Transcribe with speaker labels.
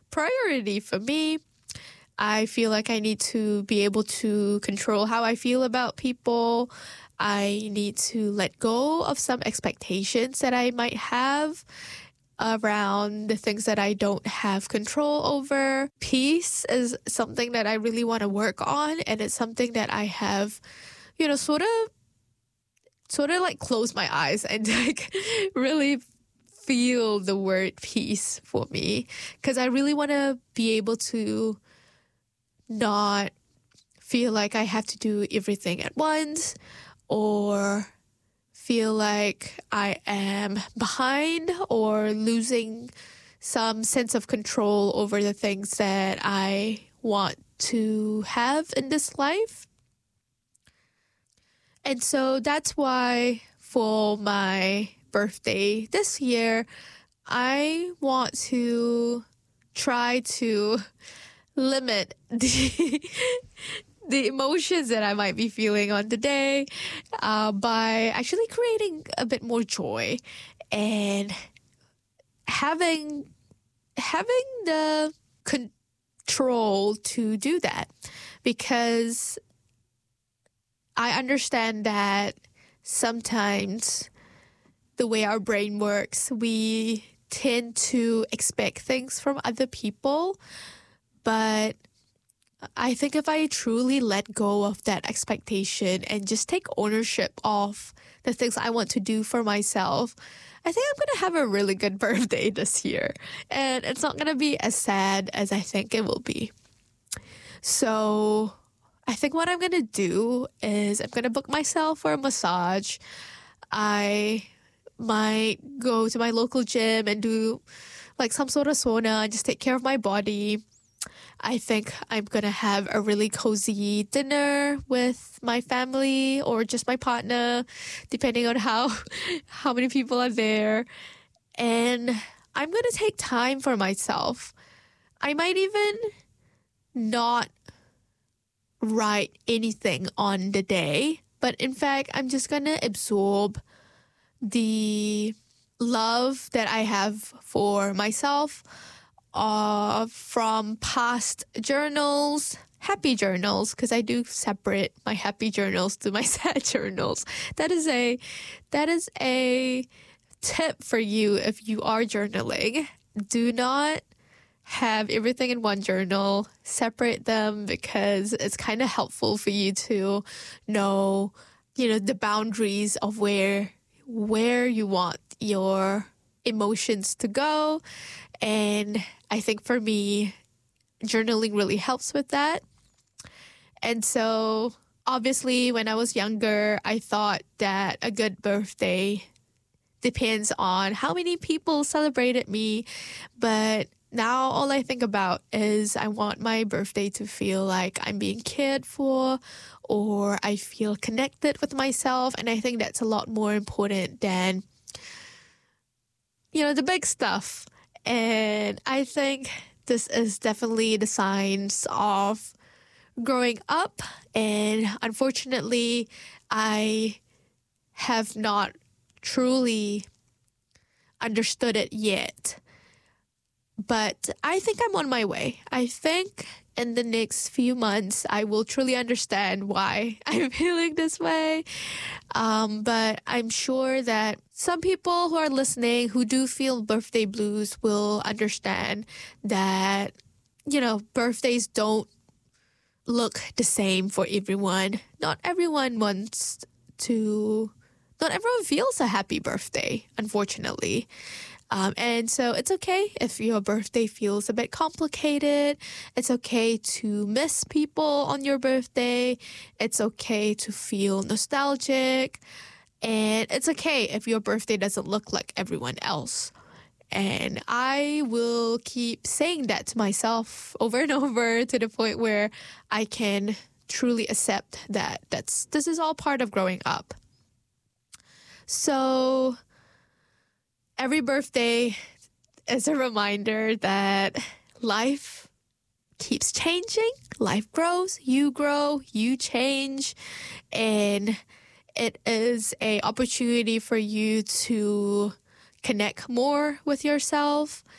Speaker 1: priority for me. I feel like I need to be able to control how I feel about people. I need to let go of some expectations that I might have around the things that I don't have control over. Peace is something that I really want to work on, and it's something that I have, sort of like close my eyes and like really feel the word peace for me, because I really want to be able to not feel like I have to do everything at once or feel like I am behind or losing some sense of control over the things that I want to have in this life. And so that's why for my birthday this year, I want to try to limit the emotions that I might be feeling on the day by actually creating a bit more joy and having the control to do that, because I understand that sometimes the way our brain works, we tend to expect things from other people. But I think if I truly let go of that expectation and just take ownership of the things I want to do for myself, I think I'm going to have a really good birthday this year. And it's not going to be as sad as I think it will be. So I think what I'm going to do is I'm going to book myself for a massage. I might go to my local gym and do like some sort of sauna and just take care of my body. I think I'm going to have a really cozy dinner with my family or just my partner, depending on how many people are there. And I'm going to take time for myself. I might even not write anything on the day, but in fact, I'm just going to absorb the love that I have for myself from past journals, happy journals, because I do separate my happy journals to my sad journals. That is a tip for you if you are journaling. Do not have everything in one journal. Separate them, because it's kind of helpful for you to know, the boundaries of where you want your emotions to go. And I think for me, journaling really helps with that. And so obviously when I was younger, I thought that a good birthday depends on how many people celebrated me. But now all I think about is I want my birthday to feel like I'm being cared for, or I feel connected with myself. And I think that's a lot more important than, the big stuff. And I think this is definitely the signs of growing up. And unfortunately, I have not truly understood it yet. But I think I'm on my way. I think in the next few months, I will truly understand why I'm feeling this way. But I'm sure that some people who are listening who do feel birthday blues will understand that, birthdays don't look the same for everyone. Not everyone feels a happy birthday, unfortunately. And so it's okay if your birthday feels a bit complicated. It's okay to miss people on your birthday. It's okay to feel nostalgic. And it's okay if your birthday doesn't look like everyone else. And I will keep saying that to myself over and over to the point where I can truly accept that this is all part of growing up. So every birthday is a reminder that life keeps changing, life grows, you change, and it is an opportunity for you to connect more with yourself